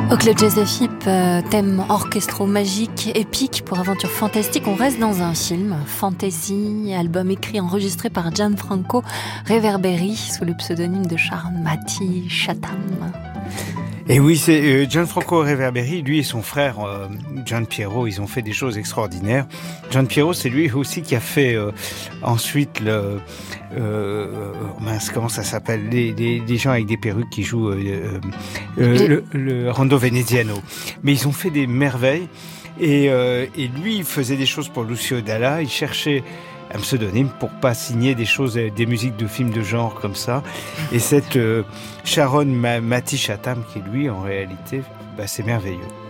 Au Club Jazz FIP, thème orchestro-magique, épique pour aventure fantastique. On reste dans un film, Fantasy, album écrit, enregistré par Gianfranco Reverberi sous le pseudonyme de Charles Matti Chatham. Et oui, c'est Gianfranco Reverberi, lui et son frère Gian Piero, ils ont fait des choses extraordinaires. Gian Piero, c'est lui aussi qui a fait ensuite comment ça s'appelle, des gens avec des perruques qui jouent le Rondo Veneziano. Mais ils ont fait des merveilles. Et lui, il faisait des choses pour Lucio Dalla. Il cherchait un pseudonyme pour pas signer des choses, des musiques de films de genre comme ça. Et cette Sharon Matti Chatham, qui lui, en réalité, c'est merveilleux.